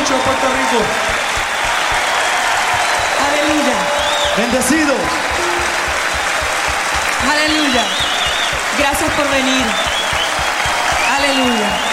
mucho de Puerto Rico. Aleluya. Bendecidos. Aleluya. Gracias por venir. Aleluya.